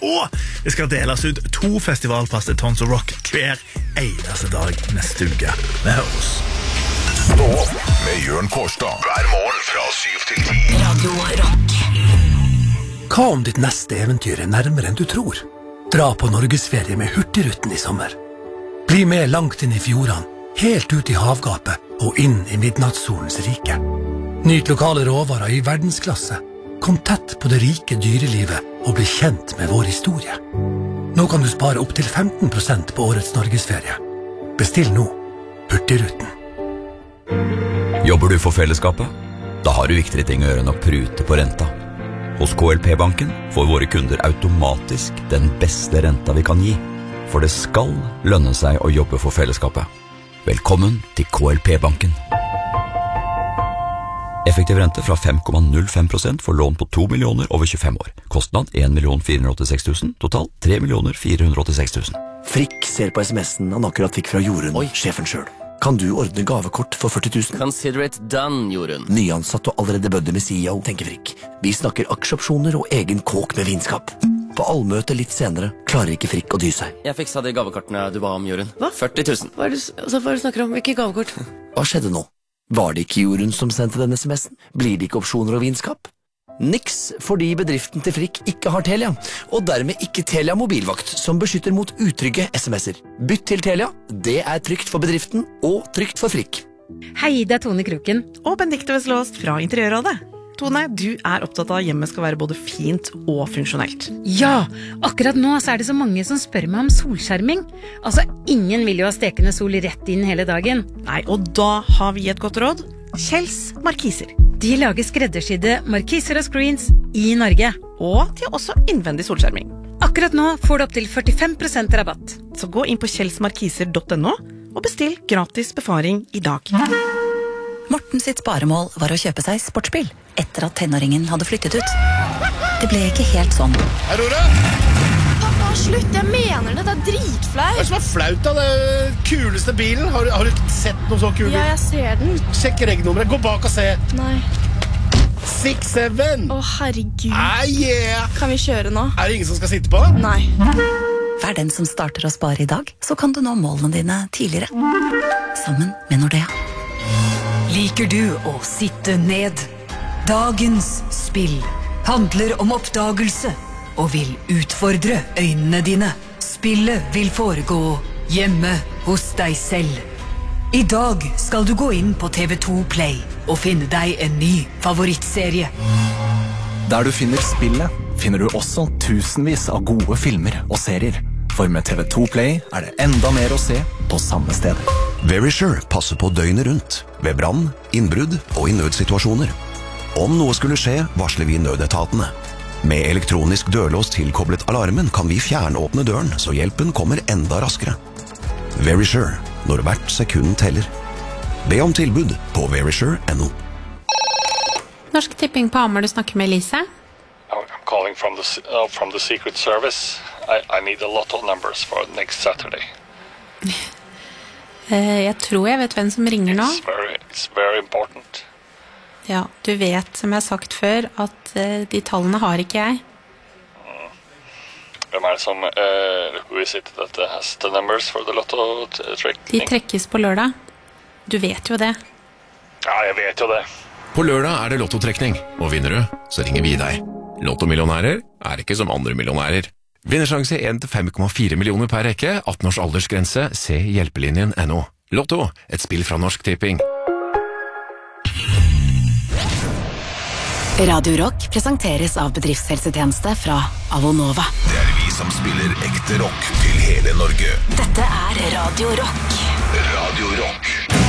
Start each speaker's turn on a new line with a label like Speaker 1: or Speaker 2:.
Speaker 1: Og det skal deles ut 2 festivalpass til Tons of Rock hver eneste dag neste uke. Vi høres.
Speaker 2: Stå opp med Jørn Kårstad hver morgen fra 7 til 10.
Speaker 3: Radio Rock.
Speaker 4: Hva om ditt neste eventyr nærmere enn du tror? Dra på Norgesferie med Hurtigruten i sommer. Bli med langt inn i fjordene, helt ut i havgapet og inn i midnattssolens rike. Nyt lokale råvarer i verdensklasse. Kom tett på det rike dyrelivet og bli kjent med vår historie. Nå kan du spare opp til 15% på årets Norgesferie. Bestill nå. Hurtigruten.
Speaker 5: Jobber du for fellesskapet? Da har du viktigere ting å gjøre enn å prute på renta. Hos KLP-banken får våre kunder automatisk den beste renta vi kan gi. For det skal lønne seg å jobbe for fellesskapet. Velkommen til KLP-banken. Effektiv rente fra 5,05% for lån på 2 millioner over 25 år. Kostnad 1 486 000, total 3 486 000.
Speaker 6: Frikk ser på sms'en han akkurat fikk fra Jorunn, sjefen selv. Kan du ordne gavekort for 40 000?
Speaker 7: Consider it done, Jorunn.
Speaker 6: Nyansatt og allerede buddy med CEO, tenker Frikk. Vi snakker aksjeopsjoner og egen kåk med vinskap. På allmøte litt senere klarer ikke Frikk å dy seg.
Speaker 7: Jeg fiksa de gavekortene du ba om, Jorunn. Hva? 40 000. Hva er det du snakker om? Hvilke gavekort?
Speaker 6: Hva skjedde nå? Var det ikke Jorunn som sendte denne sms'en? Blir det ikke opsjoner og vinskap? Niks, fordi bedriften til Frikk ikke har Telia, og dermed ikke Telia mobilvakt, som beskytter mot utrygge sms'er. Bytt til Telia, det er trygt for bedriften og trygt for Frikk.
Speaker 8: Hei, det er Tone Kroken.
Speaker 9: Og Benedikte Veslåst fra Interiørrådet. Tone, du er opptatt av at hjemmet skal være både fint og funksjonelt.
Speaker 8: Ja, akkurat nå så er det så mange som spør meg om solskjerming. Altså, ingen vil jo ha stekende sol rett inn hele dagen.
Speaker 9: Nei, og da har vi et godt råd. Kjells Markiser.
Speaker 8: De lager skreddersydde markiser og screens i Norge.
Speaker 9: Og de har også innvendig solskjerming.
Speaker 8: Akkurat nå får du opp til 45% rabatt.
Speaker 9: Så gå inn på kjellsmarkiser.no og bestill gratis befaring i dag.
Speaker 3: Morten sitt sparemål var å kjøpe seg sportsbil etter at tenåringen hadde flyttet ut. Det ble ikke helt sånn.
Speaker 10: Aurora!
Speaker 11: Pappa, slutt, jeg mener det, det er dritflaut.
Speaker 10: Hva er det som er flaut da? Det kuleste bilen? Har du sett noe så kul?
Speaker 11: Ja, jeg ser den.
Speaker 10: Sjekk regnnummeret, gå bak og se.
Speaker 11: Nei.
Speaker 10: 6-7.
Speaker 11: Å, herregud.
Speaker 10: Yeah.
Speaker 11: Kan vi kjøre nå?
Speaker 10: Er det ingen som skal sitte på?
Speaker 11: Nei.
Speaker 3: Vær den som starter å spare i dag, så kan du nå målene dine tidligere. Sammen med Nordea.
Speaker 12: Liker du å sitte ned? Dagens spill handler om oppdagelse og vil utfordre øynene dine. Spillet vil foregå hjemme hos deg selv. I dag skal du gå inn på TV2 Play og finne deg en ny favorittserie.
Speaker 13: Der du finner spillet, finner du også tusenvis av gode filmer og serier. For med TV2 Play er det enda mer å se på samme sted.
Speaker 14: Verisure passer på døgnet rundt, ved brann, innbrudd og i nødsituasjoner. Om noe skulle skje, varsler vi nødetatene. Med elektronisk dørlås tilkoblet alarmen kan vi fjernåpne døren, så hjelpen kommer enda raskere. Verisure, når hvert sekund teller. Be om tilbud på verisure.no.
Speaker 15: Norsk Tipping på Hamar, du snakker med Elise.
Speaker 16: I'm calling from the Secret Service. I need a lot of numbers for next Saturday.
Speaker 15: Jeg tror jeg vet hvem som ringer nå.
Speaker 16: It's very important.
Speaker 15: Ja, du vet, som jeg har sagt før, at de tallene har ikke jeg.
Speaker 16: Hvem er det som who is it that has the numbers for the lotto trekking?
Speaker 15: De trekkes på lørdag. Du vet jo det.
Speaker 16: Ja, jeg vet jo det.
Speaker 17: På lørdag er det lottotrekning, og vinner du, så ringer vi deg. Lottomillionærer er ikke som andre millionærer. Vinnersjanse 1-5,4 millioner per rekke, 18 års aldersgrense, se hjelpelinjen.no. Lotto, et spill fra Norsk Tipping.
Speaker 3: Radio Rock presenteres av bedriftshelsetjeneste fra Avonova.
Speaker 2: Det er vi som spiller ekte rock til hele Norge.
Speaker 3: Dette er Radio Rock.
Speaker 2: Radio Rock.